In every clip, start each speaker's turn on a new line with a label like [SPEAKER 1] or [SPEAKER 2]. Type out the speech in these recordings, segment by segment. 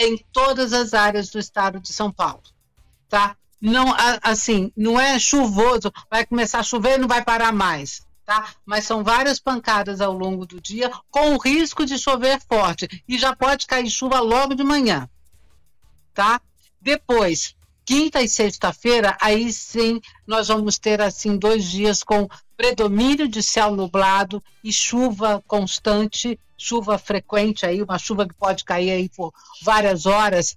[SPEAKER 1] em todas as áreas do estado de São Paulo, tá? Não, assim, não é chuvoso, vai começar a chover e não vai parar mais, tá? Mas são várias pancadas ao longo do dia, com o risco de chover forte, e já pode cair chuva logo de manhã, tá? Depois, quinta e sexta-feira, aí sim, nós vamos ter, assim, 2 dias com predomínio de céu nublado e chuva constante, chuva frequente, aí, uma chuva que pode cair aí por várias horas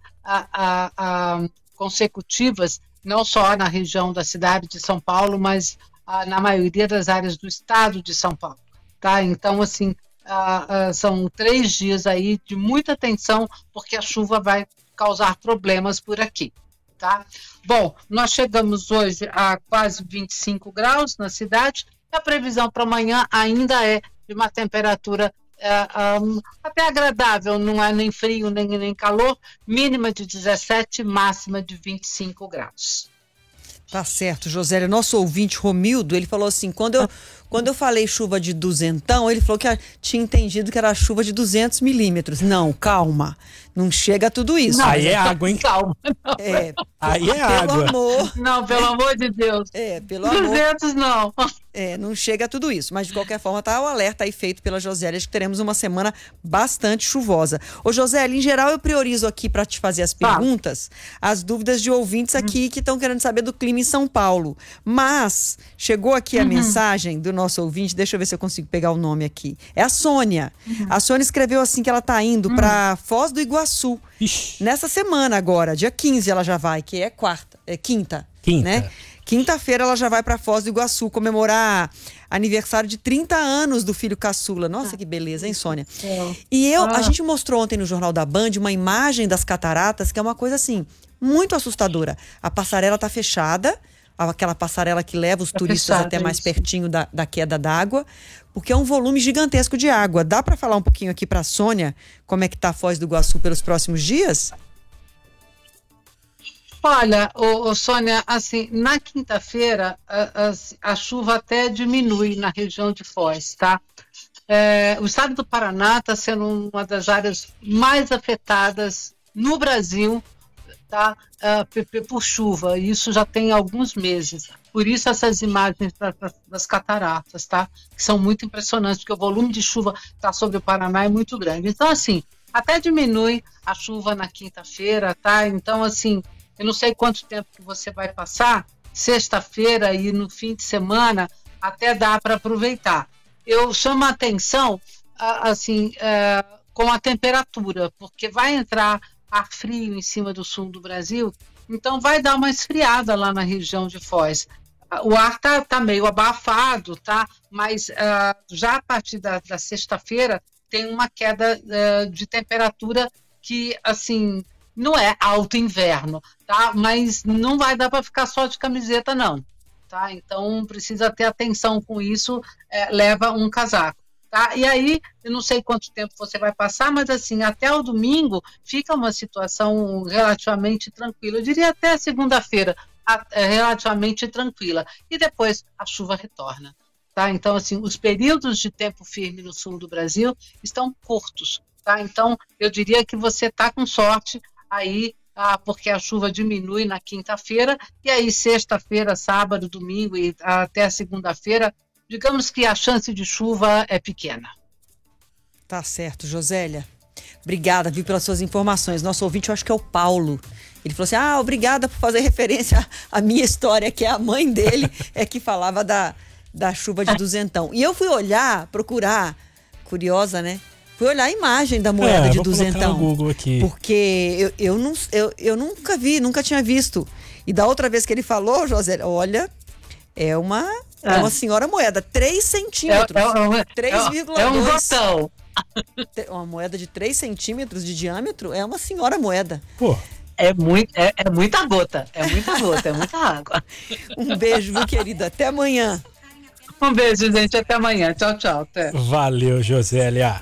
[SPEAKER 1] consecutivas, não só na região da cidade de São Paulo, mas na maioria das áreas do estado de São Paulo, tá? Então, assim, são 3 dias aí de muita atenção, porque a chuva vai causar problemas por aqui, tá? Bom, nós chegamos hoje a quase 25 graus na cidade, e a previsão para amanhã ainda é de uma temperatura até agradável, não é nem frio nem calor, mínima de 17, máxima de 25 graus.
[SPEAKER 2] Tá certo, Josélia. Nosso ouvinte Romildo, ele falou assim, quando eu falei chuva de duzentão, ele falou que tinha entendido que era chuva de 200 milímetros. Não, calma, não chega a tudo isso.
[SPEAKER 3] Não, aí é água, hein?
[SPEAKER 1] Calma. Não.
[SPEAKER 3] Aí é água.
[SPEAKER 2] Amor.
[SPEAKER 1] Não, pelo amor de Deus.
[SPEAKER 2] Pelo amor.
[SPEAKER 1] 200 não.
[SPEAKER 2] Não chega a tudo isso, mas de qualquer forma tá o alerta aí feito pela Josélia de que teremos uma semana bastante chuvosa. Ô Josélia, em geral eu priorizo aqui para te fazer as perguntas, as dúvidas de ouvintes aqui que estão querendo saber do clima em São Paulo, mas chegou aqui a mensagem do nosso ouvinte, deixa eu ver se eu consigo pegar o nome aqui, é a Sônia. A Sônia escreveu assim que ela tá indo para Foz do Iguaçu.
[SPEAKER 3] Ixi.
[SPEAKER 2] Nessa semana agora, dia 15 ela já vai, que é quinta. Né? Quinta-feira ela já vai para Foz do Iguaçu comemorar aniversário de 30 anos do filho caçula. Nossa, que beleza, hein, Sônia? E a gente mostrou ontem no Jornal da Band uma imagem das cataratas que é uma coisa assim, muito assustadora. A passarela tá fechada, aquela passarela que leva os turistas até mais pertinho da queda d'água, porque é um volume gigantesco de água. Dá para falar um pouquinho aqui para a Sônia como é que tá a Foz do Iguaçu pelos próximos dias?
[SPEAKER 1] Olha, Sônia, assim, na quinta-feira a chuva até diminui na região de Foz, tá? O estado do Paraná está sendo uma das áreas mais afetadas no Brasil, tá? Por chuva, e isso já tem alguns meses. Por isso essas imagens das cataratas, tá? Que são muito impressionantes, porque o volume de chuva que está sobre o Paraná é muito grande. Então, assim, até diminui a chuva na quinta-feira, tá? Então, assim, eu não sei quanto tempo que você vai passar, sexta-feira e no fim de semana, até dá para aproveitar. Eu chamo a atenção, com a temperatura, porque vai entrar ar frio em cima do sul do Brasil, então vai dar uma esfriada lá na região de Foz. O ar tá meio abafado, tá? Mas já a partir da sexta-feira tem uma queda de temperatura que, assim, não é alto inverno, tá? Mas não vai dar para ficar só de camiseta, não, tá? Então precisa ter atenção com isso, leva um casaco, tá? E aí, eu não sei quanto tempo você vai passar, mas assim, até o domingo fica uma situação relativamente tranquila. Eu diria até a segunda-feira, relativamente tranquila. E depois a chuva retorna, tá? Então, assim, os períodos de tempo firme no sul do Brasil estão curtos, tá? Então, eu diria que você está com sorte aí, porque a chuva diminui na quinta-feira, e aí sexta-feira, sábado, domingo e até a segunda-feira, digamos que a chance de chuva é pequena.
[SPEAKER 2] Tá certo, Josélia. Obrigada, viu, pelas suas informações. Nosso ouvinte, eu acho que é o Paulo. Ele falou assim, obrigada por fazer referência à minha história, que é a mãe dele, que falava da chuva de duzentão. E eu fui procurar, curiosa, né? Fui olhar a imagem da moeda de duzentão.
[SPEAKER 3] No Google aqui.
[SPEAKER 2] Porque eu nunca tinha visto. E da outra vez que ele falou, José, olha, é uma senhora moeda, 3 centímetros. 3,2.
[SPEAKER 1] É um botão.
[SPEAKER 2] Uma moeda de 3 centímetros de diâmetro é uma senhora moeda.
[SPEAKER 3] Pô.
[SPEAKER 1] É muita gota, é muita água.
[SPEAKER 2] Um beijo, viu, querido? Até amanhã.
[SPEAKER 1] Um beijo, gente. Até amanhã. Tchau, tchau. Até.
[SPEAKER 3] Valeu, Josélia.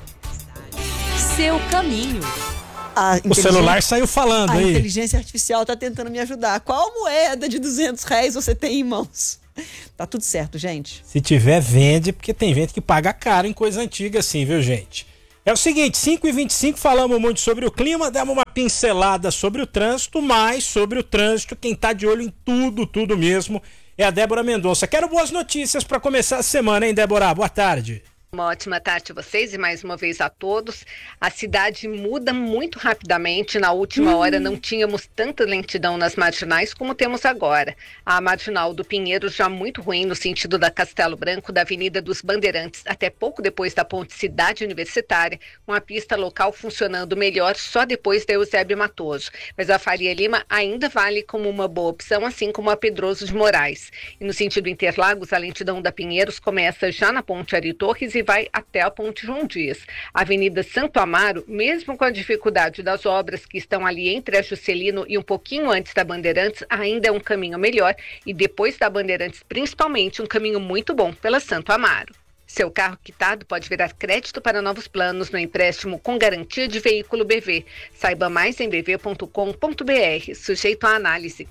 [SPEAKER 4] Seu caminho.
[SPEAKER 3] O celular saiu falando aí.
[SPEAKER 2] A inteligência artificial tá tentando me ajudar. Qual moeda de R$200 você tem em mãos? Tá tudo certo, gente.
[SPEAKER 3] Se tiver, vende, porque tem gente que paga caro em coisa antiga assim, viu, gente? É o seguinte, 5h25, falamos muito sobre o clima, demos uma pincelada sobre o trânsito, mas sobre o trânsito, quem tá de olho em tudo mesmo, é a Débora Mendonça. Quero boas notícias para começar a semana, hein, Débora? Boa tarde.
[SPEAKER 5] Uma ótima tarde a vocês e mais uma vez a todos. A cidade muda muito rapidamente. Na última hora não tínhamos tanta lentidão nas marginais como temos agora. A marginal do Pinheiro já muito ruim no sentido da Castelo Branco, da Avenida dos Bandeirantes, até pouco depois da ponte Cidade Universitária, com a pista local funcionando melhor só depois da Eusébio Matoso. Mas a Faria Lima ainda vale como uma boa opção, assim como a Pedroso de Moraes. E no sentido Interlagos, a lentidão da Pinheiros começa já na ponte Ari Torres e vai até a ponte João Dias. A Avenida Santo Amaro, mesmo com a dificuldade das obras que estão ali entre a Juscelino e um pouquinho antes da Bandeirantes, ainda é um caminho melhor e depois da Bandeirantes, principalmente, um caminho muito bom pela Santo Amaro. Seu carro quitado pode virar crédito para novos planos no empréstimo com garantia de veículo BV. Saiba mais em bv.com.br, sujeito à análise.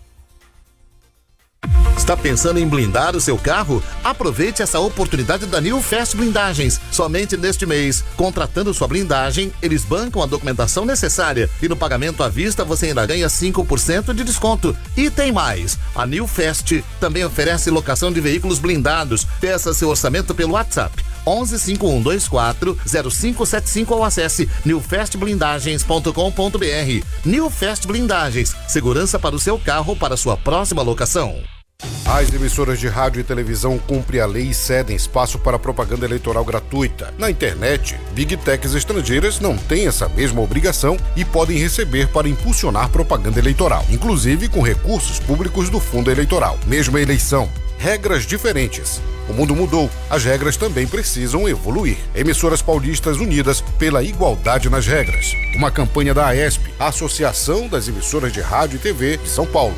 [SPEAKER 6] Está pensando em blindar o seu carro? Aproveite essa oportunidade da New Fast Blindagens. Somente neste mês, contratando sua blindagem, eles bancam a documentação necessária e no pagamento à vista você ainda ganha 5% de desconto. E tem mais, a New Fast também oferece locação de veículos blindados. Peça seu orçamento pelo WhatsApp 11 5124 0575 ou acesse newfastblindagens.com.br. New Fast Blindagens, segurança para o seu carro para sua próxima locação.
[SPEAKER 7] As emissoras de rádio e televisão cumprem a lei e cedem espaço para propaganda eleitoral gratuita. Na internet, Big Techs estrangeiras não têm essa mesma obrigação e podem receber para impulsionar propaganda eleitoral, inclusive com recursos públicos do fundo eleitoral. Mesma eleição, regras diferentes. O mundo mudou, as regras também precisam evoluir. Emissoras paulistas unidas pela igualdade nas regras. Uma campanha da AESP, Associação das Emissoras de Rádio e TV de São Paulo.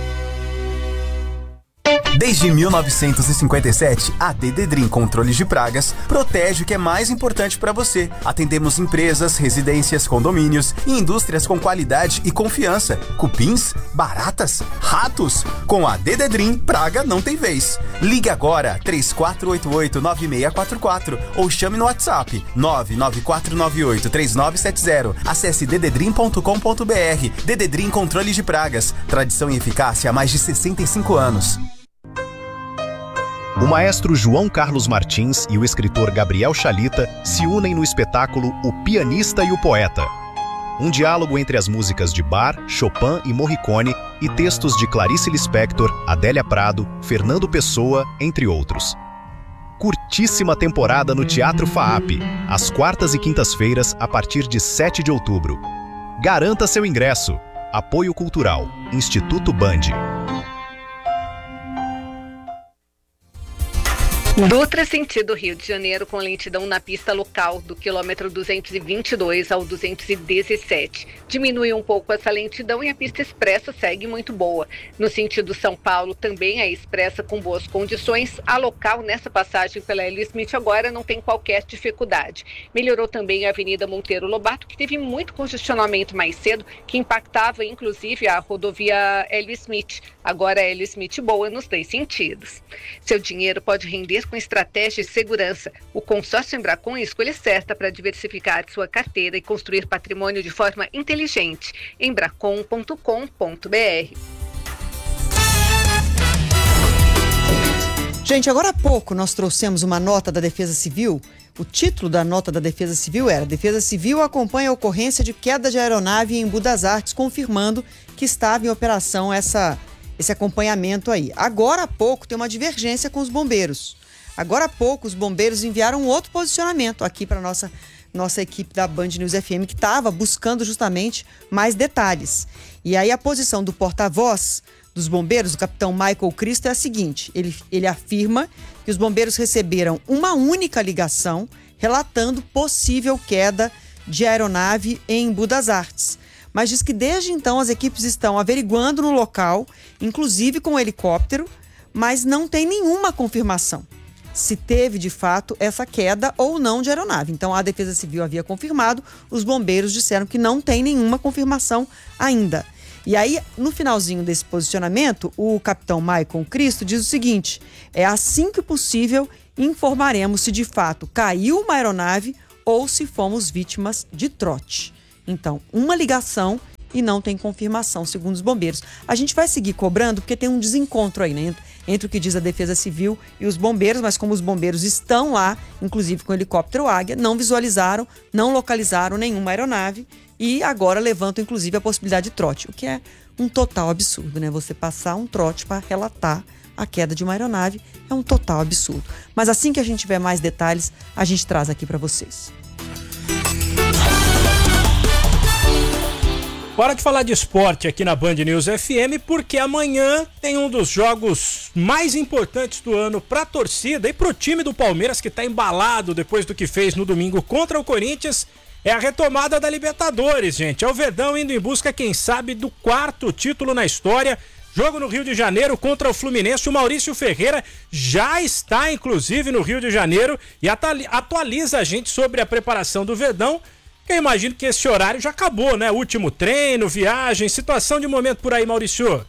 [SPEAKER 8] Desde 1957, a Dededrim Controles de Pragas protege o que é mais importante para você. Atendemos empresas, residências, condomínios e indústrias com qualidade e confiança. Cupins, baratas, ratos. Com a Dededrim, praga não tem vez. Ligue agora 3488-9644 ou chame no WhatsApp 99498-3970. Acesse dededrim.com.br. Dededrim Controles de Pragas. Tradição e eficácia há mais de 65 anos.
[SPEAKER 9] O maestro João Carlos Martins e o escritor Gabriel Chalita se unem no espetáculo O Pianista e o Poeta. Um diálogo entre as músicas de Bach, Chopin e Morricone e textos de Clarice Lispector, Adélia Prado, Fernando Pessoa, entre outros. Curtíssima temporada no Teatro FAAP, às quartas e quintas-feiras, a partir de 7 de outubro. Garanta seu ingresso. Apoio Cultural, Instituto Band.
[SPEAKER 5] Dutra sentido Rio de Janeiro com lentidão na pista local do quilômetro 222 ao 217. Diminui um pouco essa lentidão e a pista expressa segue muito boa. No sentido São Paulo também é expressa com boas condições. A local nessa passagem pela Hélio Smith agora não tem qualquer dificuldade. Melhorou também a Avenida Monteiro Lobato, que teve muito congestionamento mais cedo, que impactava inclusive a rodovia Hélio Smith. Agora é Hélio Smith boa nos 2 sentidos. Seu dinheiro pode render com estratégia e segurança. O consórcio Embracon é a escolha certa para diversificar sua carteira e construir patrimônio de forma inteligente. Embracon.com.br.
[SPEAKER 2] Gente, agora há pouco nós trouxemos uma nota da Defesa Civil. O título da nota da Defesa Civil era: Defesa Civil acompanha a ocorrência de queda de aeronave em Embu das Artes, confirmando que estava em operação esse acompanhamento aí. Agora há pouco tem uma divergência com os bombeiros. Agora há pouco os bombeiros enviaram outro posicionamento aqui para nossa equipe da Band News FM, que estava buscando justamente mais detalhes. E aí a posição do porta-voz dos bombeiros, o capitão Michael Cristo, é a seguinte: ele afirma que os bombeiros receberam uma única ligação relatando possível queda de aeronave em Embu das Artes. Mas diz que desde então as equipes estão averiguando no local, inclusive com helicóptero, mas não tem nenhuma confirmação se teve de fato essa queda ou não de aeronave. Então a Defesa Civil havia confirmado, os bombeiros disseram que não tem nenhuma confirmação ainda. E aí, no finalzinho desse posicionamento, o capitão Maicon Cristo diz o seguinte: assim que possível, informaremos se de fato caiu uma aeronave ou se fomos vítimas de trote. Então, uma ligação e não tem confirmação, segundo os bombeiros. A gente vai seguir cobrando porque tem um desencontro aí, né? Entre o que diz a Defesa Civil e os bombeiros, mas como os bombeiros estão lá, inclusive com o helicóptero Águia, não visualizaram, não localizaram nenhuma aeronave e agora levantam, inclusive, a possibilidade de trote, o que é um total absurdo, né? Você passar um trote para relatar a queda de uma aeronave é um total absurdo. Mas assim que a gente tiver mais detalhes, a gente traz aqui para vocês.
[SPEAKER 3] Hora de falar de esporte aqui na Band News FM, porque amanhã tem um dos jogos mais importantes do ano para a torcida e para o time do Palmeiras, que está embalado depois do que fez no domingo contra o Corinthians. É a retomada da Libertadores, gente. É o Verdão indo em busca, quem sabe, do 4º título na história. Jogo no Rio de Janeiro contra o Fluminense. O Maurício Ferreira já está, inclusive, no Rio de Janeiro e atualiza a gente sobre a preparação do Verdão. Eu imagino que esse horário já acabou, né? Último treino, viagem, situação de momento por aí, Maurício.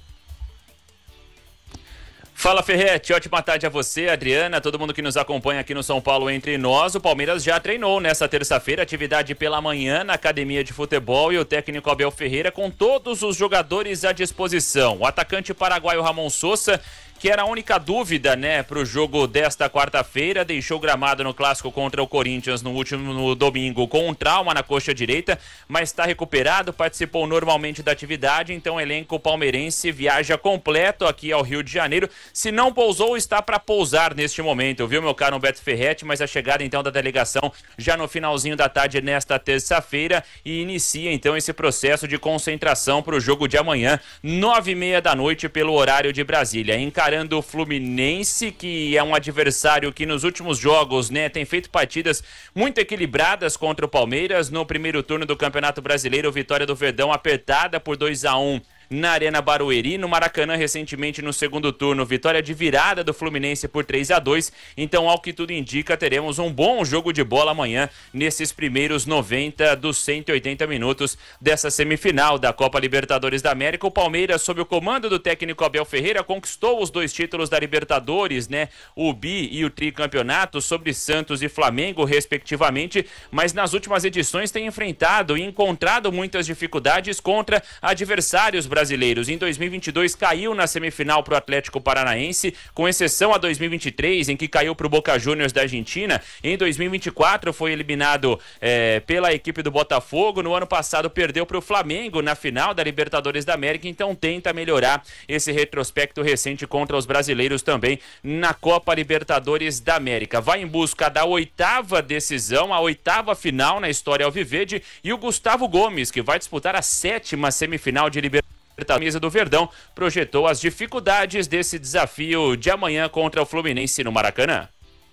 [SPEAKER 10] Fala, Ferretti, ótima tarde a você, Adriana, todo mundo que nos acompanha aqui no São Paulo Entre Nós. O Palmeiras já treinou nesta terça-feira, atividade pela manhã na academia de futebol, e o técnico Abel Ferreira com todos os jogadores à disposição. O atacante paraguaio Ramon Sosa, que era a única dúvida, né, para o jogo desta quarta-feira, deixou gramado no clássico contra o Corinthians no domingo com um trauma na coxa direita, mas está recuperado, participou normalmente da atividade, então o elenco palmeirense viaja completo aqui ao Rio de Janeiro. Se não pousou, está para pousar neste momento, viu, meu caro Beto Ferretti? Mas a chegada então da delegação já no finalzinho da tarde nesta terça-feira e inicia então esse processo de concentração para o jogo de amanhã, 9h30 da noite pelo horário de Brasília. Encarando o Fluminense, que é um adversário que nos últimos jogos, né, tem feito partidas muito equilibradas contra o Palmeiras. No primeiro turno do Campeonato Brasileiro, vitória do Verdão apertada por 2-1 na Arena Barueri. No Maracanã, recentemente, no segundo turno, vitória de virada do Fluminense por 3-2. Então, ao que tudo indica, teremos um bom jogo de bola amanhã nesses primeiros 90 dos 180 minutos dessa semifinal da Copa Libertadores da América. O Palmeiras, sob o comando do técnico Abel Ferreira, conquistou os 2 títulos da Libertadores, né? O bi e o tricampeonato sobre Santos e Flamengo, respectivamente, mas nas últimas edições tem enfrentado e encontrado muitas dificuldades contra adversários brasileiros. Em 2022 caiu na semifinal para o Atlético Paranaense, com exceção a 2023, em que caiu para o Boca Juniors da Argentina. Em 2024 foi eliminado pela equipe do Botafogo. No ano passado perdeu para o Flamengo na final da Libertadores da América, então tenta melhorar esse retrospecto recente contra os brasileiros também na Copa Libertadores da América. Vai em busca da 8ª decisão, a 8ª final na história alviverde, e o Gustavo Gomes, que vai disputar a 7ª semifinal de Libertadores. A mesa do Verdão projetou as dificuldades desse desafio de amanhã contra o Fluminense no Maracanã.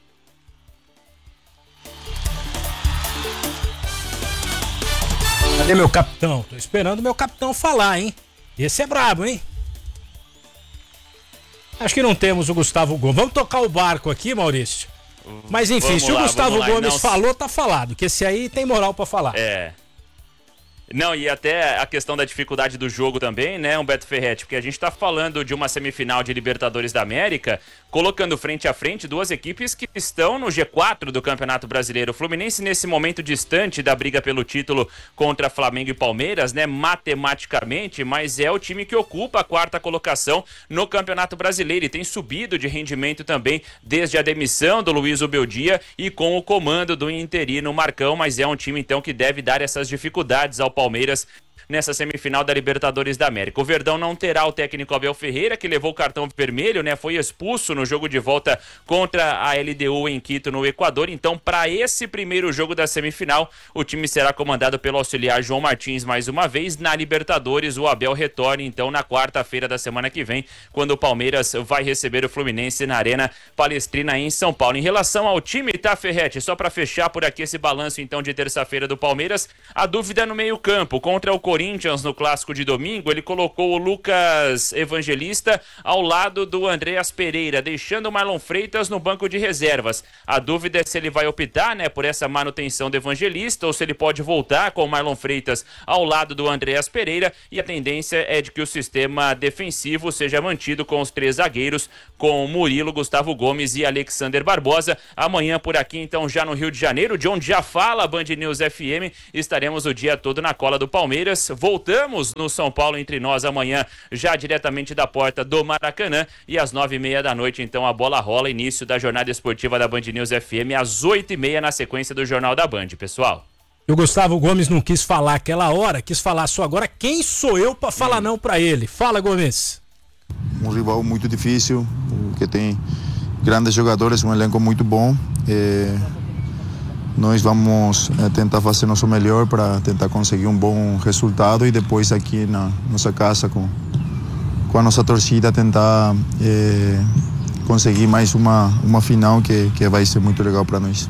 [SPEAKER 3] Cadê meu capitão? Tô esperando meu capitão falar, hein? Esse é brabo, hein? Acho que não temos o Gustavo Gomes. Vamos tocar o barco aqui, Maurício? Mas enfim, se o Gustavo Gomes falou, tá falado. Que esse aí tem moral pra falar.
[SPEAKER 10] Não, e até a questão da dificuldade do jogo também, né, Humberto Ferretti? Porque a gente tá falando de uma semifinal de Libertadores da América, colocando frente a frente duas equipes que estão no G4 do Campeonato Brasileiro. O Fluminense, nesse momento distante da briga pelo título contra Flamengo e Palmeiras, né, matematicamente, mas é o time que ocupa a 4ª colocação no Campeonato Brasileiro e tem subido de rendimento também desde a demissão do Luiz Ubeldia e com o comando do interino Marcão, mas é um time então que deve dar essas dificuldades ao Palmeiras nessa semifinal da Libertadores da América. O Verdão não terá o técnico Abel Ferreira, que levou o cartão vermelho, né? Foi expulso no jogo de volta contra a LDU em Quito, no Equador. Então, para esse primeiro jogo da semifinal, o time será comandado pelo auxiliar João Martins mais uma vez. Na Libertadores, o Abel retorna, então, na quarta-feira da semana que vem, quando o Palmeiras vai receber o Fluminense na Arena Palestrina, em São Paulo. Em relação ao time, tá, Ferretti? Só para fechar por aqui esse balanço, então, de terça-feira do Palmeiras, a dúvida no meio-campo contra o Corinthians no clássico de domingo, ele colocou o Lucas Evangelista ao lado do Andreas Pereira, deixando o Marlon Freitas no banco de reservas. A dúvida é se ele vai optar, né, por essa manutenção do Evangelista ou se ele pode voltar com o Marlon Freitas ao lado do Andreas Pereira, e a tendência é de que o sistema defensivo seja mantido com os 3 zagueiros, com Murilo, Gustavo Gomes e Alexander Barbosa. Amanhã por aqui, então, já no Rio de Janeiro, de onde já fala a Band News FM, estaremos o dia todo na cola do Palmeiras. Voltamos no São Paulo Entre Nós amanhã, já diretamente da porta do Maracanã, e às 9h30 da noite, então, a bola rola, início da jornada esportiva da Band News FM, às 8h30 na sequência do Jornal da Band, pessoal.
[SPEAKER 3] E o Gustavo Gomes não quis falar aquela hora, quis falar só agora. Quem sou eu para falar não para ele? Fala, Gomes.
[SPEAKER 11] Um rival muito difícil, que tem grandes jogadores, um elenco muito bom. Nós vamos tentar fazer nosso melhor para tentar conseguir um bom resultado e depois aqui na nossa casa com a nossa torcida tentar conseguir mais uma final que vai ser muito legal para nós.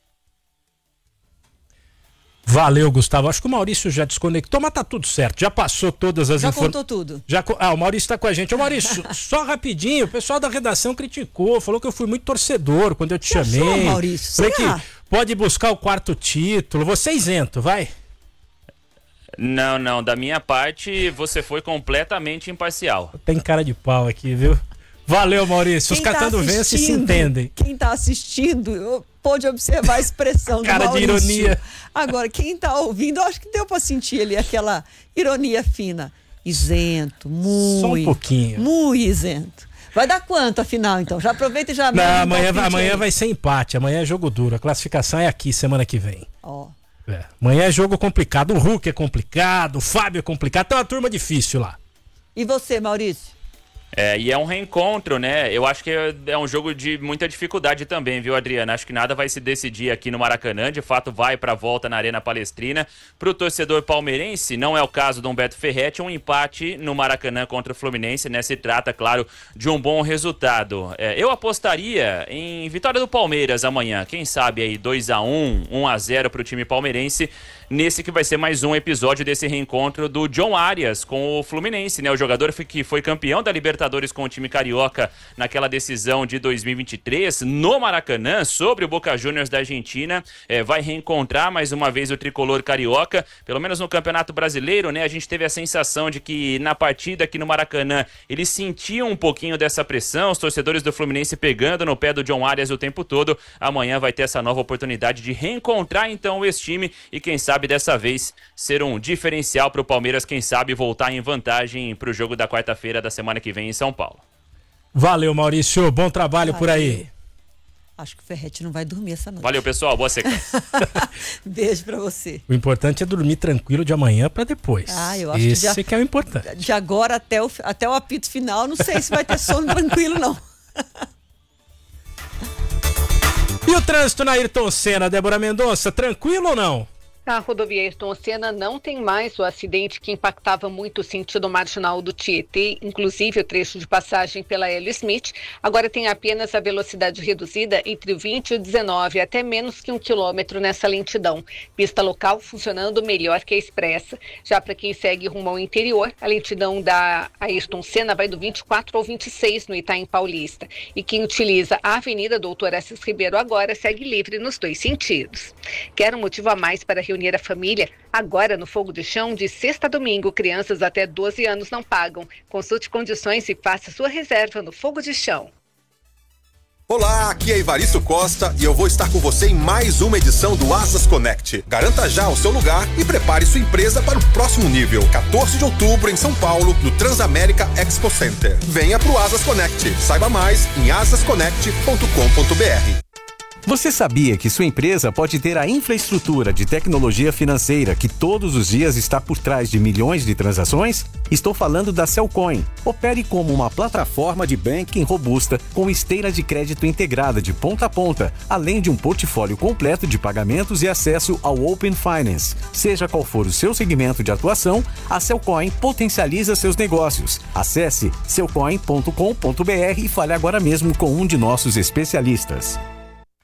[SPEAKER 3] Valeu, Gustavo. Acho que o Maurício já desconectou, mas tá tudo certo. Já passou todas as informações. Já
[SPEAKER 2] contou tudo.
[SPEAKER 3] O Maurício tá com a gente. Ô, Maurício, só rapidinho, o pessoal da redação criticou, falou que eu fui muito torcedor quando eu te chamei.
[SPEAKER 2] Achou, Maurício?
[SPEAKER 3] Falei que pode buscar o 4º título. Você é isento, vai.
[SPEAKER 10] Não, da minha parte, você foi completamente imparcial.
[SPEAKER 3] Tem cara de pau aqui, viu? Valeu, Maurício. Os catando vence se entendem.
[SPEAKER 2] Quem tá assistindo pôde observar a expressão do Maurício.
[SPEAKER 3] Cara de ironia.
[SPEAKER 2] Agora, quem tá ouvindo, acho que deu pra sentir ali aquela ironia fina. Isento, muito.
[SPEAKER 3] Só um pouquinho.
[SPEAKER 2] Muito isento. Vai dar quanto, afinal, então? Já aproveita e já...
[SPEAKER 3] Não, amanhã vai ser empate. Amanhã é jogo duro. A classificação é aqui, semana que vem. Amanhã é jogo complicado. O Hulk é complicado, o Fábio é complicado. Tem uma turma difícil lá.
[SPEAKER 2] E você, Maurício?
[SPEAKER 10] E é um reencontro, né? Eu acho que é um jogo de muita dificuldade também, viu, Adriana? Acho que nada vai se decidir aqui no Maracanã. De fato, vai pra volta na Arena Palestrina. Pro torcedor palmeirense, não é o caso do Humberto Ferretti, um empate no Maracanã contra o Fluminense, né? Se trata, claro, de um bom resultado. Eu apostaria em vitória do Palmeiras amanhã. Quem sabe aí 2-1, 1-0 pro time palmeirense, nesse que vai ser mais um episódio desse reencontro do John Arias com o Fluminense, né? O jogador que foi campeão da Libertadores com o time carioca naquela decisão de 2023 no Maracanã sobre o Boca Juniors da Argentina, vai reencontrar mais uma vez o tricolor carioca, pelo menos no Campeonato Brasileiro, né? A gente teve a sensação de que na partida aqui no Maracanã eles sentiam um pouquinho dessa pressão, os torcedores do Fluminense pegando no pé do John Arias o tempo todo. Amanhã vai ter essa nova oportunidade de reencontrar então esse time e quem sabe dessa vez ser um diferencial para o Palmeiras, quem sabe voltar em vantagem para o jogo da quarta-feira da semana que vem em São Paulo.
[SPEAKER 3] Valeu, Maurício. Bom trabalho por aí.
[SPEAKER 2] Acho que o Ferretti não vai dormir essa noite.
[SPEAKER 10] Valeu, pessoal. Boa sequência.
[SPEAKER 2] Beijo pra você.
[SPEAKER 3] O importante é dormir tranquilo de amanhã pra depois.
[SPEAKER 2] Eu acho
[SPEAKER 3] Esse que é o importante.
[SPEAKER 2] De agora até o apito final, não sei se vai ter sono tranquilo, não.
[SPEAKER 3] E o trânsito na Ayrton Senna, Débora Mendonça, tranquilo ou não?
[SPEAKER 5] A rodovia Ayrton Senna não tem mais o acidente que impactava muito o sentido marginal do Tietê, inclusive o trecho de passagem pela Hélio Smith. Agora tem apenas a velocidade reduzida entre o 20 e o 19, até menos que 1 quilômetro nessa lentidão. Pista local funcionando melhor que a expressa. Já para quem segue rumo ao interior, a lentidão da Ayrton Senna vai do 24 ao 26 no Itaim Paulista. E quem utiliza a Avenida Doutor Assis Ribeiro agora segue livre nos 2 sentidos. Quer um motivo a mais para reunir a família? Agora no Fogo de Chão, de sexta a domingo, crianças até 12 anos não pagam. Consulte condições e faça sua reserva no Fogo de Chão.
[SPEAKER 12] Olá, aqui é Ivaristo Costa e eu vou estar com você em mais uma edição do Asas Connect. Garanta já o seu lugar e prepare sua empresa para o próximo nível. 14 de outubro em São Paulo, no Transamérica Expo Center. Venha pro Asas Connect. Saiba mais em asasconnect.com.br.
[SPEAKER 13] Você sabia que sua empresa pode ter a infraestrutura de tecnologia financeira que todos os dias está por trás de milhões de transações? Estou falando da Cellcoin. Opere como uma plataforma de banking robusta com esteira de crédito integrada de ponta a ponta, além de um portfólio completo de pagamentos e acesso ao Open Finance. Seja qual for o seu segmento de atuação, a Cellcoin potencializa seus negócios. Acesse cellcoin.com.br e fale agora mesmo com um de nossos especialistas.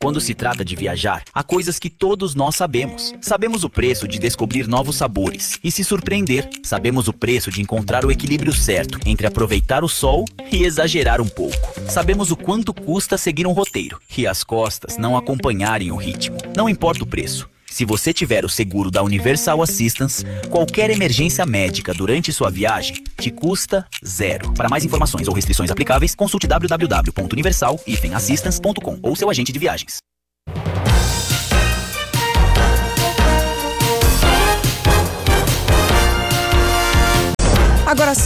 [SPEAKER 14] Quando se trata de viajar, há coisas que todos nós sabemos. Sabemos o preço de descobrir novos sabores e se surpreender. Sabemos o preço de encontrar o equilíbrio certo entre aproveitar o sol e exagerar um pouco. Sabemos o quanto custa seguir um roteiro e as costas não acompanharem o ritmo. Não importa o preço. Se você tiver o seguro da Universal Assistance, qualquer emergência médica durante sua viagem te custa zero. Para mais informações ou restrições aplicáveis, consulte www.universal-assistance.com ou seu agente de viagens.
[SPEAKER 2] Agora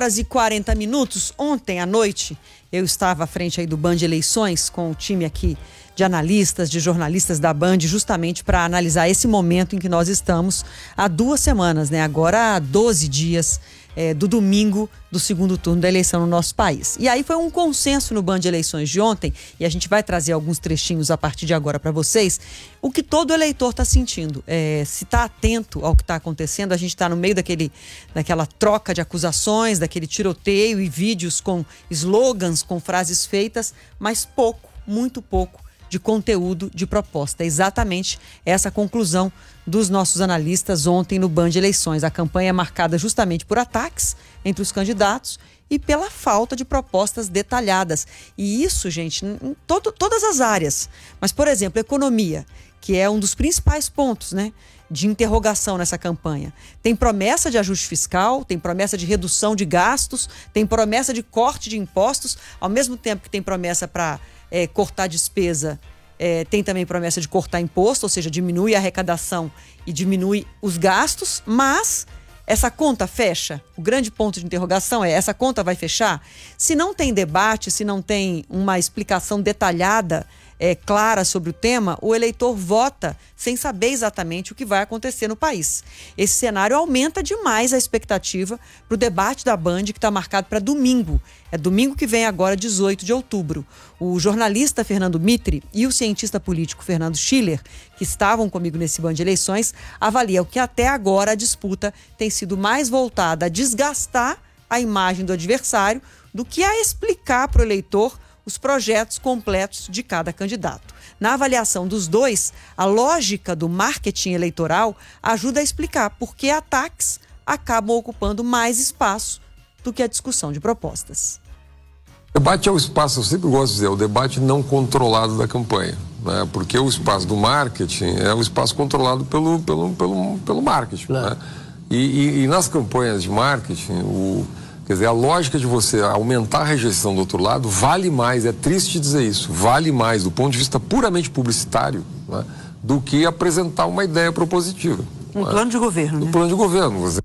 [SPEAKER 2] 5h40. Ontem à noite, eu estava à frente aí do Band Eleições com o time aqui de analistas, de jornalistas da Band, justamente para analisar esse momento em que nós estamos há 2 semanas, né? Agora há 12 dias do domingo do segundo turno da eleição no nosso país. E aí foi um consenso no Band Eleições de ontem, e a gente vai trazer alguns trechinhos a partir de agora para vocês, o que todo eleitor está sentindo. Se está atento ao que está acontecendo, a gente está no meio daquela troca de acusações, daquele tiroteio e vídeos com slogans, com frases feitas, mas pouco, muito pouco, de conteúdo, de proposta. É exatamente essa conclusão dos nossos analistas ontem no Band Eleições. A campanha é marcada justamente por ataques entre os candidatos e pela falta de propostas detalhadas. E isso, gente, em todas as áreas. Mas, por exemplo, economia, que é um dos principais pontos, né, de interrogação nessa campanha. Tem promessa de ajuste fiscal, tem promessa de redução de gastos, tem promessa de corte de impostos, ao mesmo tempo que tem promessa para cortar despesa, tem também promessa de cortar imposto, ou seja, diminui a arrecadação e diminui os gastos, mas essa conta fecha? O grande ponto de interrogação é: essa conta vai fechar? Se não tem debate, se não tem uma explicação detalhada, clara sobre o tema, o eleitor vota sem saber exatamente o que vai acontecer no país. Esse cenário aumenta demais a expectativa para o debate da Band, que está marcado para domingo. É domingo que vem agora, 18 de outubro. O jornalista Fernando Mitre e o cientista político Fernando Schiller, que estavam comigo nesse Band Eleições, avaliam que até agora a disputa tem sido mais voltada a desgastar a imagem do adversário do que a explicar para o eleitor os projetos completos de cada candidato. Na avaliação dos dois, a lógica do marketing eleitoral ajuda a explicar por que ataques acabam ocupando mais espaço do que a discussão de propostas.
[SPEAKER 15] O debate é o espaço, eu sempre gosto de dizer, o debate não controlado da campanha, né? Porque o espaço do marketing é o espaço controlado pelo marketing, né? E nas campanhas de marketing, quer dizer, a lógica de você aumentar a rejeição do outro lado vale mais, é triste dizer isso, vale mais do ponto de vista puramente publicitário, né, do que apresentar uma ideia propositiva.
[SPEAKER 2] Plano de governo.
[SPEAKER 15] Um plano de governo.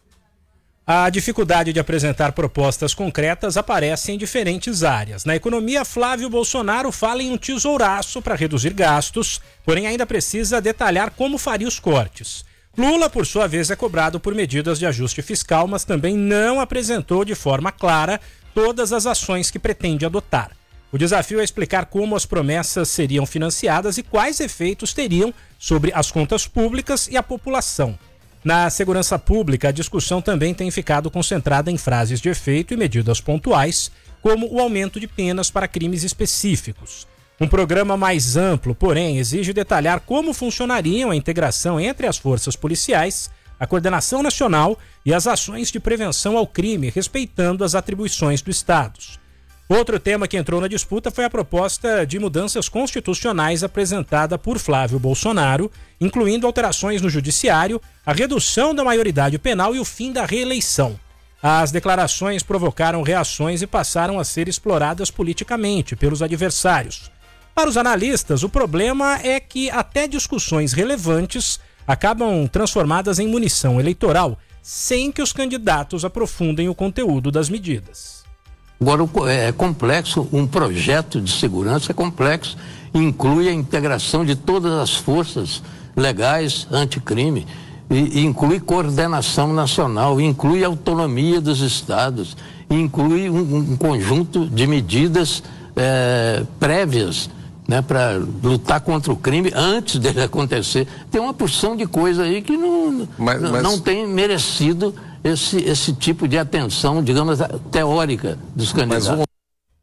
[SPEAKER 3] A dificuldade de apresentar propostas concretas aparece em diferentes áreas. Na economia, Flávio Bolsonaro fala em um tesouraço para reduzir gastos, porém ainda precisa detalhar como faria os cortes. Lula, por sua vez, é cobrado por medidas de ajuste fiscal, mas também não apresentou de forma clara todas as ações que pretende adotar. O desafio é explicar como as promessas seriam financiadas e quais efeitos teriam sobre as contas públicas e a população. Na segurança pública, a discussão também tem ficado concentrada em frases de efeito e medidas pontuais, como o aumento de penas para crimes específicos. Um programa mais amplo, porém, exige detalhar como funcionariam a integração entre as forças policiais, a coordenação nacional e as ações de prevenção ao crime, respeitando as atribuições dos estados. Outro tema que entrou na disputa foi a proposta de mudanças constitucionais apresentada por Flávio Bolsonaro, incluindo alterações no judiciário, a redução da maioridade penal e o fim da reeleição. As declarações provocaram reações e passaram a ser exploradas politicamente pelos adversários. Para os analistas, o problema é que até discussões relevantes acabam transformadas em munição eleitoral, sem que os candidatos aprofundem o conteúdo das medidas.
[SPEAKER 16] Agora, é complexo, um projeto de segurança é complexo, inclui a integração de todas as forças legais anticrime, e inclui coordenação nacional, inclui autonomia dos estados, inclui um conjunto de medidas prévias, né, para lutar contra o crime antes dele acontecer. Tem uma porção de coisa aí que não tem merecido esse tipo de atenção, digamos, teórica dos candidatos.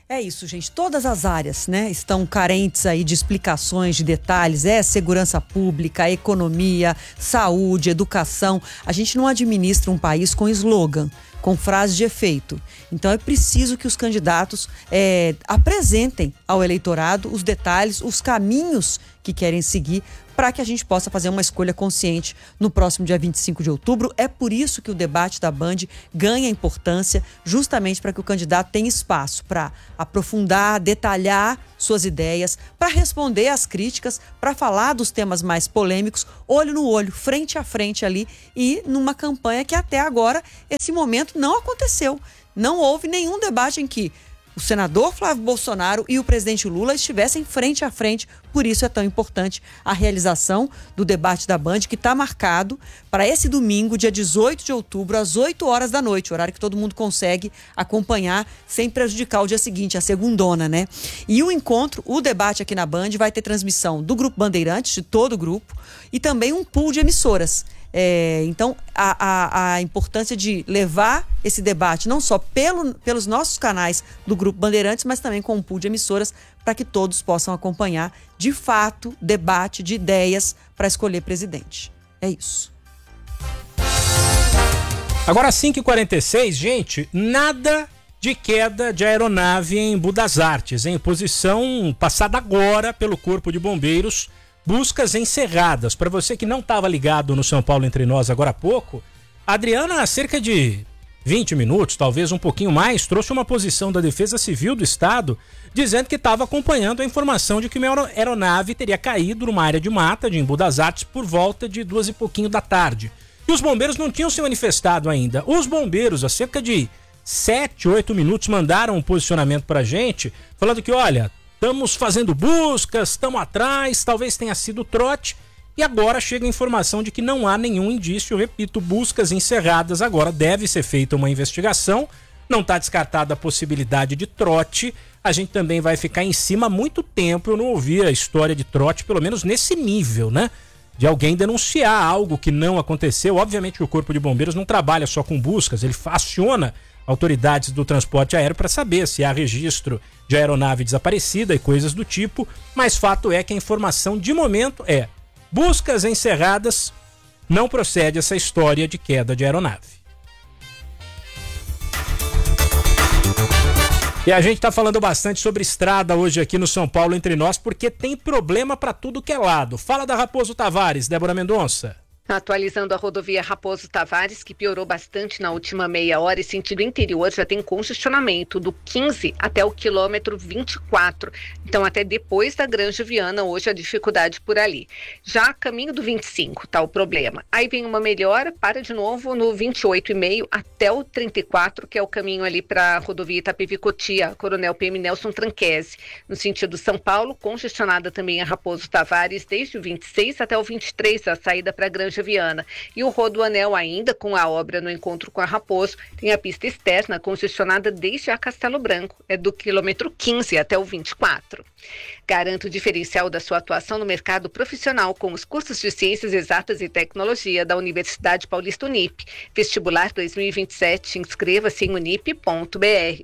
[SPEAKER 2] É isso, gente. Todas as áreas, né, estão carentes aí de explicações, de detalhes. Segurança pública, economia, saúde, educação. A gente não administra um país com slogan, com frase de efeito. Então é preciso que os candidatos apresentem ao eleitorado os detalhes, os caminhos que querem seguir para que a gente possa fazer uma escolha consciente no próximo dia 25 de outubro. É por isso que o debate da Band ganha importância, justamente para que o candidato tenha espaço para aprofundar, detalhar suas ideias, para responder às críticas, para falar dos temas mais polêmicos, olho no olho, frente a frente ali, e numa campanha que até agora, esse momento não aconteceu. Não houve nenhum debate em que o senador Flávio Bolsonaro e o presidente Lula estivessem frente a frente. Por isso é tão importante a realização do debate da Band, que está marcado para esse domingo, dia 18 de outubro, às 8 horas da noite, horário que todo mundo consegue acompanhar sem prejudicar o dia seguinte, a segundona, né? E o encontro, o debate aqui na Band, vai ter transmissão do Grupo Bandeirantes, de todo o grupo, e também um pool de emissoras. Então, a importância de levar esse debate não só pelos nossos canais do Grupo Bandeirantes, mas também com um pool de emissoras, para que todos possam acompanhar, de fato, debate de ideias para escolher presidente. É isso.
[SPEAKER 3] Agora, 5h46, gente, nada de queda de aeronave em Embu das Artes, em posição passada agora pelo Corpo de Bombeiros. Buscas encerradas. Para você que não estava ligado no São Paulo Entre Nós agora há pouco, a Adriana, há cerca de 20 minutos, talvez um pouquinho mais, trouxe uma posição da Defesa Civil do Estado dizendo que estava acompanhando a informação de que uma aeronave teria caído numa área de mata de Embu das Artes por volta de 2 e pouquinho da tarde. E os bombeiros não tinham se manifestado ainda. Os bombeiros, há cerca de 7, 8 minutos, mandaram um posicionamento para a gente, falando que, olha, estamos fazendo buscas, estamos atrás, talvez tenha sido trote. E agora chega a informação de que não há nenhum indício. Repito, buscas encerradas. Agora deve ser feita uma investigação. Não está descartada a possibilidade de trote. A gente também vai ficar em cima há muito tempo. Eu não ouvi a história de trote, pelo menos nesse nível, né? De alguém denunciar algo que não aconteceu. Obviamente o Corpo de Bombeiros não trabalha só com buscas, ele aciona autoridades do transporte aéreo para saber se há registro de aeronave desaparecida e coisas do tipo, mas fato é que a informação de momento é: buscas encerradas, não procede essa história de queda de aeronave. E a gente tá falando bastante sobre estrada hoje aqui no São Paulo Entre Nós, porque tem problema para tudo que é lado. Fala da Raposo Tavares, Débora Mendonça.
[SPEAKER 5] Atualizando a rodovia Raposo Tavares, que piorou bastante na última meia hora, e sentido interior já tem congestionamento do 15 até o quilômetro 24. Então, até depois da Granja Viana, hoje a dificuldade por ali. Já caminho do 25, tá o problema. Aí vem uma melhora, para de novo no 28,5 até o 34, que é o caminho ali para a rodovia Itapevi-Cotia, Coronel PM Nelson Tranquese. No sentido São Paulo, congestionada também a Raposo Tavares, desde o 26 até o 23, a saída para a Granja Viana. E o Rodoanel, ainda com a obra no encontro com a Raposo, tem a pista externa congestionada desde a Castelo Branco, é do quilômetro 15 até o 24. Garanta o diferencial da sua atuação no mercado profissional com os cursos de Ciências Exatas e Tecnologia da Universidade Paulista Unip. Vestibular 2027, inscreva-se em unip.br.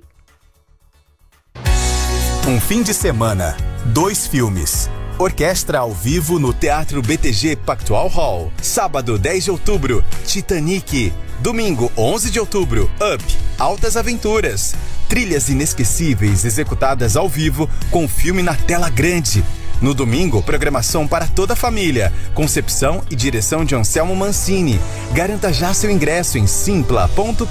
[SPEAKER 8] Um fim de semana, 2 filmes. Orquestra ao vivo no Teatro BTG Pactual Hall. Sábado, 10 de outubro, Titanic. Domingo, 11 de outubro, Up, Altas Aventuras. Trilhas inesquecíveis executadas ao vivo com filme na tela grande. No domingo, programação para toda a família. Concepção e direção de Anselmo Mancini. Garanta já seu ingresso em simpla.com.br.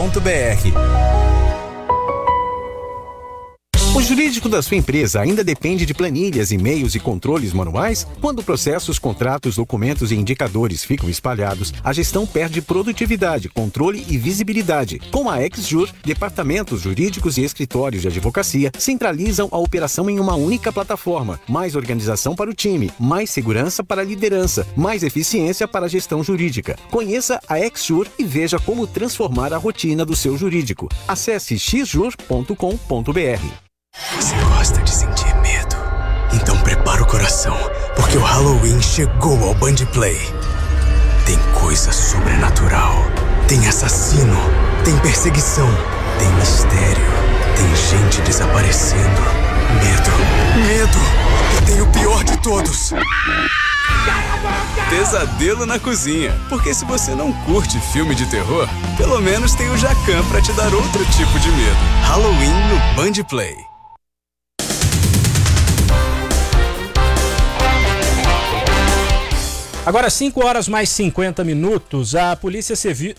[SPEAKER 13] O jurídico da sua empresa ainda depende de planilhas, e-mails e controles manuais? Quando processos, contratos, documentos e indicadores ficam espalhados, a gestão perde produtividade, controle e visibilidade. Com a XJur, departamentos jurídicos e escritórios de advocacia centralizam a operação em uma única plataforma. Mais organização para o time, mais segurança para a liderança, mais eficiência para a gestão jurídica. Conheça a XJur e veja como transformar a rotina do seu jurídico. Acesse xjur.com.br.
[SPEAKER 17] Você gosta de sentir medo? Então prepara o coração, porque o Halloween chegou ao Band Play. Tem coisa sobrenatural, tem assassino, tem perseguição, tem mistério, Tem gente desaparecendo. Medo. E tem o pior de todos. Pesadelo na cozinha. Porque se você não curte filme de terror, pelo menos tem o Jacan pra te dar outro tipo de medo. Halloween no Band Play.
[SPEAKER 3] Agora 5 horas mais 50 minutos, a Polícia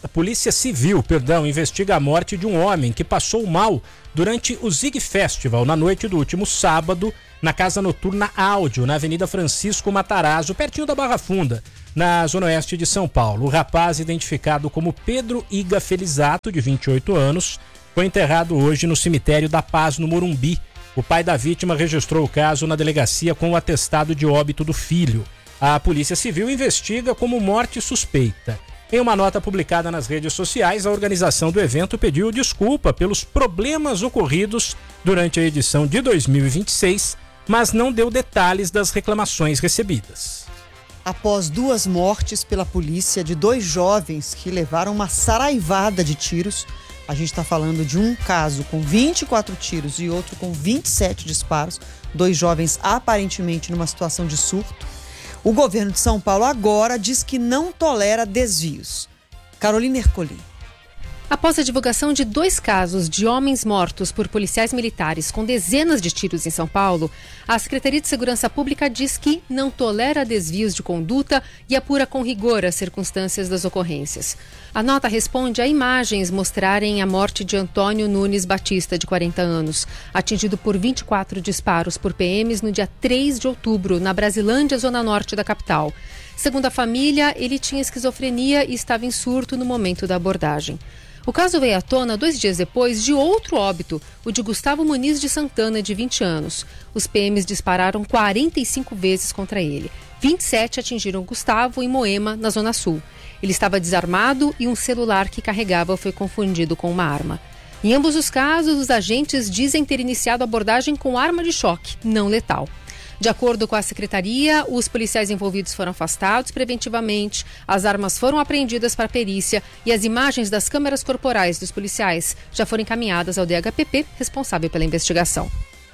[SPEAKER 3] Civil, investiga a morte de um homem que passou mal durante o Zig Festival na noite do último sábado na casa noturna Áudio, na Avenida Francisco Matarazzo, pertinho da Barra Funda, na zona oeste de São Paulo. O rapaz, identificado como Pedro Iga Felizato, de 28 anos, foi enterrado hoje no cemitério da Paz, no Morumbi. O pai da vítima registrou o caso na delegacia com o atestado de óbito do filho. A Polícia Civil investiga como morte suspeita. Em uma nota publicada nas redes sociais, a organização do evento pediu desculpa pelos problemas ocorridos durante a edição de 2026, mas não deu detalhes das reclamações recebidas.
[SPEAKER 2] Após 2 mortes pela polícia de 2 jovens que levaram uma saraivada de tiros, a gente está falando de um caso com 24 tiros e outro com 27 disparos, 2 jovens aparentemente numa situação de surto. O governo de São Paulo agora diz que não tolera desvios. Carolina Ercolim.
[SPEAKER 18] Após a divulgação de 2 casos de homens mortos por policiais militares com dezenas de tiros em São Paulo, a Secretaria de Segurança Pública diz que não tolera desvios de conduta e apura com rigor as circunstâncias das ocorrências. A nota responde a imagens mostrarem a morte de Antônio Nunes Batista, de 40 anos, atingido por 24 disparos por PMs no dia 3 de outubro, na Brasilândia, zona norte da capital. Segundo a família, ele tinha esquizofrenia e estava em surto no momento da abordagem. O caso veio à tona 2 dias depois de outro óbito, o de Gustavo Muniz de Santana, de 20 anos. Os PMs dispararam 45 vezes contra ele. 27 atingiram Gustavo em Moema, na Zona Sul. Ele estava desarmado e um celular que carregava foi confundido com uma arma. Em ambos os casos, os agentes dizem ter iniciado a abordagem com arma de choque, não letal. De acordo com a secretaria, os policiais envolvidos foram afastados preventivamente, as armas foram apreendidas para perícia e as imagens das câmeras corporais dos policiais já foram encaminhadas ao DHPP, responsável pela investigação.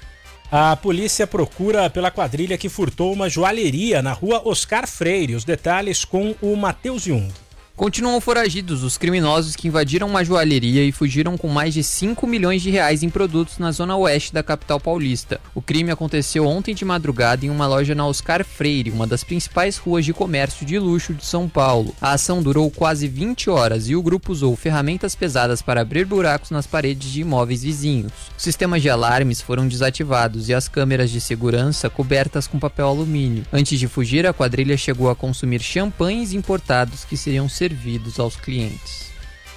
[SPEAKER 3] A polícia procura pela quadrilha que furtou uma joalheria na rua Oscar Freire. Os detalhes com o Matheus Jung.
[SPEAKER 19] Continuam foragidos os criminosos que invadiram uma joalheria e fugiram com mais de 5 milhões de reais em produtos na zona oeste da capital paulista. O crime aconteceu ontem de madrugada em uma loja na Oscar Freire, uma das principais ruas de comércio de luxo de São Paulo. A ação durou quase 20 horas e o grupo usou ferramentas pesadas para abrir buracos nas paredes de imóveis vizinhos. Os sistemas de alarmes foram desativados e as câmeras de segurança cobertas com papel alumínio. Antes de fugir, a quadrilha chegou a consumir champanhes importados que seriam servidos aos clientes.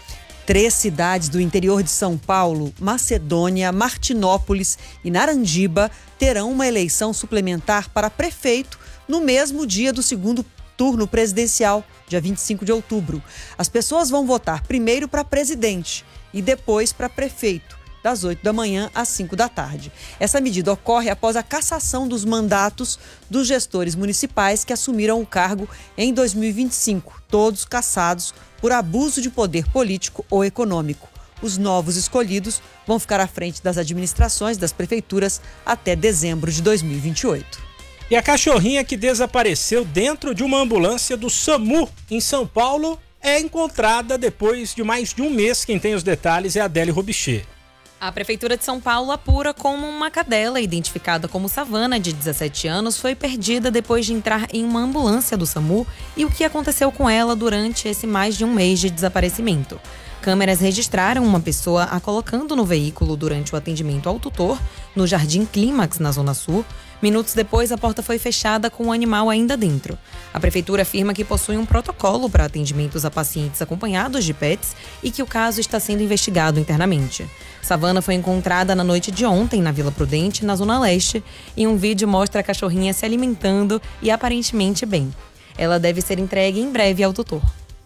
[SPEAKER 2] 3 cidades do interior de São Paulo, Macedônia, Martinópolis e Narandiba, terão uma eleição suplementar para prefeito no mesmo dia do segundo turno presidencial, dia 25 de outubro. As pessoas vão votar primeiro para presidente e depois para prefeito, das 8 da manhã às 5 da tarde. Essa medida ocorre após a cassação dos mandatos dos gestores municipais que assumiram o cargo em 2025, todos cassados por abuso de poder político ou econômico. Os novos escolhidos vão ficar à frente das administrações das prefeituras até dezembro de 2028.
[SPEAKER 3] E a cachorrinha que desapareceu dentro de uma ambulância do SAMU em São Paulo é encontrada depois de mais de um mês. Quem tem os detalhes é a Adélia Robichê.
[SPEAKER 20] A Prefeitura de São Paulo apura como uma cadela identificada como Savana, de 17 anos, foi perdida depois de entrar em uma ambulância do SAMU e o que aconteceu com ela durante esse mais de um mês de desaparecimento. Câmeras registraram uma pessoa a colocando no veículo durante o atendimento ao tutor, no Jardim Clímax, na Zona Sul. Minutos depois, a porta foi fechada com o animal ainda dentro. A Prefeitura afirma que possui um protocolo para atendimentos a pacientes acompanhados de pets e que o caso está sendo investigado internamente. Savana foi encontrada na noite de ontem na Vila Prudente, na Zona Leste, e um vídeo mostra a cachorrinha se alimentando e aparentemente bem. Ela deve ser entregue em breve ao tutor.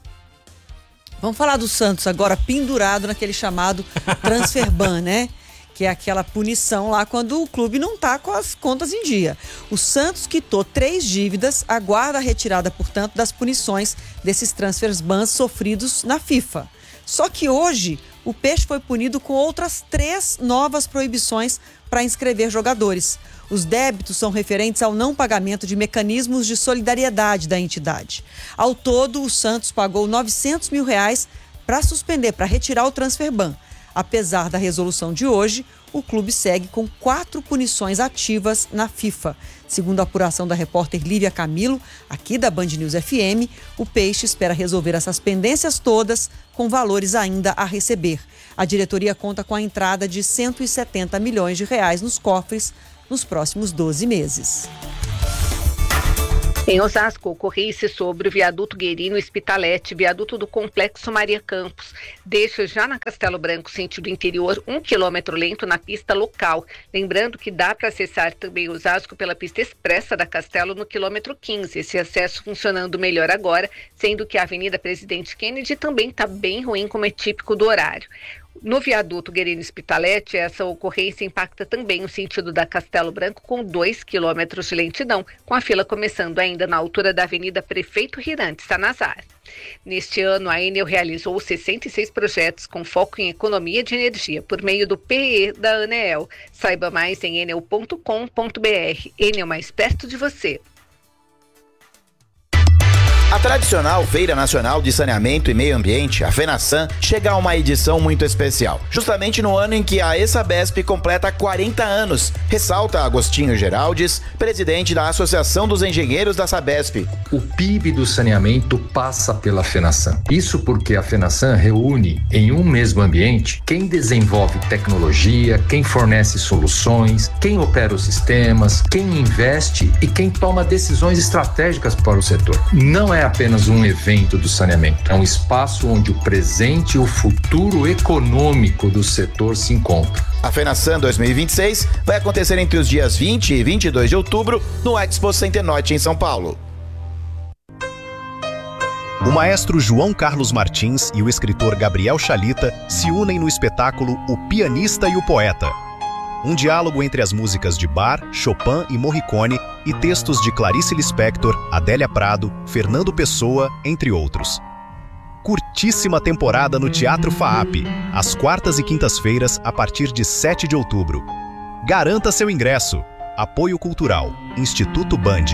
[SPEAKER 2] Vamos falar do Santos agora, pendurado naquele chamado transfer ban, né? Que é aquela punição lá quando o clube não está com as contas em dia. O Santos quitou 3 dívidas, aguarda a retirada, portanto, das punições desses transfers bans sofridos na FIFA. Só que hoje o peixe foi punido com outras 3 novas proibições para inscrever jogadores. Os débitos são referentes ao não pagamento de mecanismos de solidariedade da entidade. Ao todo, o Santos pagou R$900 mil para suspender, para retirar o transfer ban. Apesar da resolução de hoje, o clube segue com 4 punições ativas na FIFA. Segundo a apuração da repórter Lívia Camilo, aqui da Band News FM, o Peixe espera resolver essas pendências todas com valores ainda a receber. A diretoria conta com a entrada de R$170 milhões nos cofres nos próximos 12 meses.
[SPEAKER 5] Em Osasco, ocorreu-se sobre o viaduto Guerino Hospitalete, viaduto do Complexo Maria Campos. Deixa já na Castelo Branco, sentido interior, 1 quilômetro lento na pista local. Lembrando que dá para acessar também Osasco pela pista expressa da Castelo no quilômetro 15. Esse acesso funcionando melhor agora, sendo que a Avenida Presidente Kennedy também está bem ruim, como é típico do horário. No viaduto Guerino Hospitalete, essa ocorrência impacta também o sentido da Castelo Branco com 2 quilômetros de lentidão, com a fila começando ainda na altura da Avenida Prefeito Hirante Sanazar. Neste ano, a Enel realizou 66 projetos com foco em economia de energia por meio do PE da Aneel. Saiba mais em enel.com.br. Enel, mais perto de você.
[SPEAKER 21] A tradicional Feira Nacional de Saneamento e Meio Ambiente, a FENASAN, chega a uma edição muito especial, justamente no ano em que a ESABESP completa 40 anos, ressalta Agostinho Geraldes, presidente da Associação dos Engenheiros da Sabesp.
[SPEAKER 22] O PIB do saneamento passa pela FENASAN. Isso porque a FENASAN reúne em um mesmo ambiente quem desenvolve tecnologia, quem fornece soluções, quem opera os sistemas, quem investe e quem toma decisões estratégicas para o setor. Não é apenas um evento do saneamento, é um espaço onde o presente e o futuro econômico do setor se encontram.
[SPEAKER 21] A FENASAN 2026 vai acontecer entre os dias 20 e 22 de outubro no Expo Center Norte em São Paulo.
[SPEAKER 9] O maestro João Carlos Martins e o escritor Gabriel Chalita se unem no espetáculo O Pianista e o Poeta. Um diálogo entre as músicas de Bach, Chopin e Morricone e textos de Clarice Lispector, Adélia Prado, Fernando Pessoa, entre outros. Curtíssima temporada no Teatro FAAP, às quartas e quintas-feiras, a partir de 7 de outubro. Garanta seu ingresso. Apoio Cultural, Instituto Band.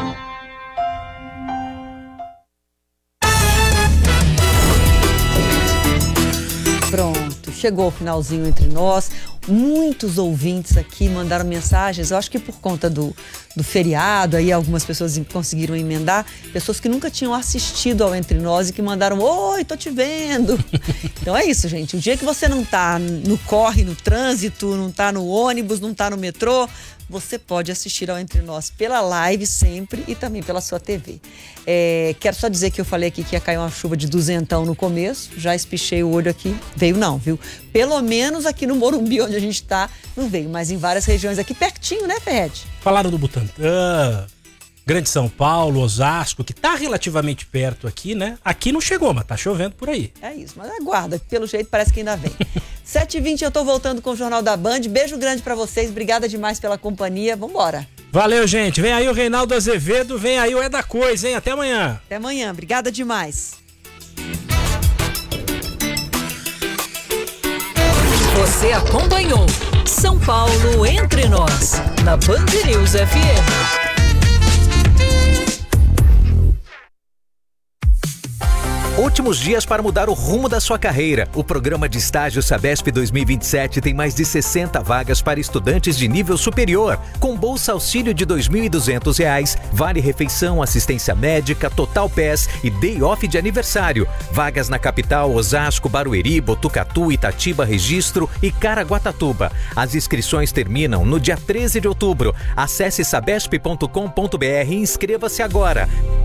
[SPEAKER 2] Pronto, chegou o finalzinho entre nós. Muitos ouvintes aqui mandaram mensagens, eu acho que por conta do feriado, aí algumas pessoas conseguiram emendar, pessoas que nunca tinham assistido ao Entre Nós e que mandaram, oi, tô te vendo. Então é isso, gente, o dia que você não tá no corre, no trânsito, não tá no ônibus, não tá no metrô, você pode assistir ao Entre Nós pela live sempre e também pela sua TV. Quero só dizer que eu falei aqui que ia cair uma chuva de 200 no começo, já espichei o olho aqui, veio não, viu? Pelo menos aqui no Morumbi, onde a gente tá, não veio, mas em várias regiões aqui pertinho, né, Ferret?
[SPEAKER 3] Falaram do Butantã, Grande São Paulo, Osasco, que tá relativamente perto aqui, né? Aqui não chegou, mas tá chovendo por aí.
[SPEAKER 2] É isso, mas aguarda, pelo jeito parece que ainda vem. 7h20 eu tô voltando com o Jornal da Band, beijo grande pra vocês, obrigada demais pela companhia, vambora.
[SPEAKER 3] Valeu, gente, vem aí o Reinaldo Azevedo, vem aí o É da Coisa, hein? Até amanhã.
[SPEAKER 2] Até amanhã, obrigada demais.
[SPEAKER 4] Você acompanhou São Paulo Entre Nós, na Band News FM.
[SPEAKER 13] Últimos dias para mudar o rumo da sua carreira. O programa de estágio Sabesp 2027 tem mais de 60 vagas para estudantes de nível superior, com bolsa auxílio de R$ 2.200, vale refeição, assistência médica, total PES e day off de aniversário. Vagas na capital, Osasco, Barueri, Botucatu, Itatiba, Registro e Caraguatatuba. As inscrições terminam no dia 13 de outubro. Acesse sabesp.com.br e inscreva-se agora.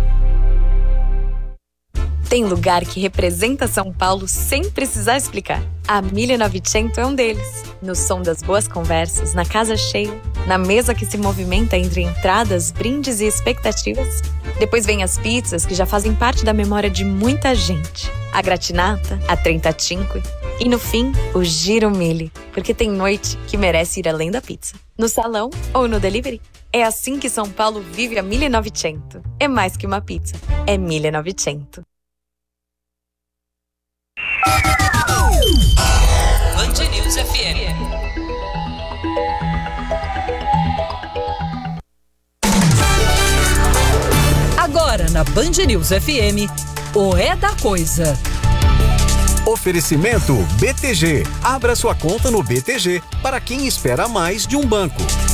[SPEAKER 23] Tem lugar que representa São Paulo sem precisar explicar. A 1900 é um deles. No som das boas conversas, na casa cheia, na mesa que se movimenta entre entradas, brindes e expectativas. Depois vem as pizzas que já fazem parte da memória de muita gente. A gratinata, a trentacinque e no fim, o giro mille, porque tem noite que merece ir além da pizza. No salão ou no delivery. É assim que São Paulo vive a 1900. É mais que uma pizza, é 1900.
[SPEAKER 4] Band News FM. Agora na Band News FM, o É da Coisa.
[SPEAKER 13] Oferecimento BTG. Abra sua conta no BTG para quem espera mais de um banco.